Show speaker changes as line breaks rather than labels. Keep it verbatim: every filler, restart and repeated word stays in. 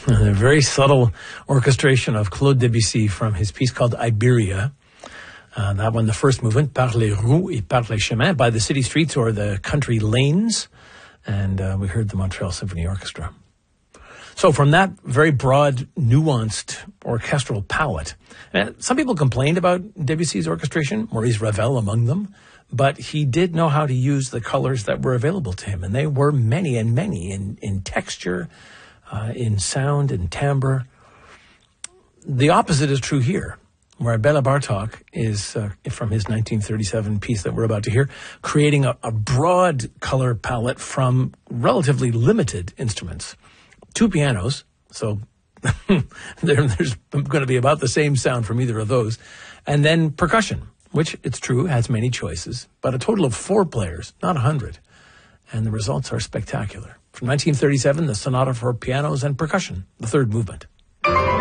A very subtle orchestration of Claude Debussy from his piece called Iberia. Uh, that one, the first movement, Par les rues et par les chemins, by the city streets or the country lanes. And uh, we heard the Montreal Symphony Orchestra. So from that very broad, nuanced orchestral palette, uh, some people complained about Debussy's orchestration, Maurice Ravel among them, but he did know how to use the colors that were available to him, and they were many and many in, in texture, uh, in sound, in timbre. The opposite is true here, where Bela Bartok is, uh, from his nineteen thirty-seven piece that we're about to hear, creating a, a broad color palette from relatively limited instruments. Two pianos, so there, there's going to be about the same sound from either of those. And then percussion, which, it's true, has many choices, but a total of four players, not a hundred. And the results are spectacular. From nineteen thirty-seven, the Sonata for Pianos and Percussion, the third movement.